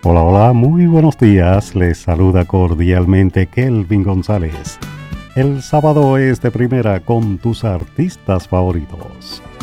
Hola, hola, muy buenos días. Les saluda cordialmente Kelvin González. El sábado es de primera con tus artistas favoritos.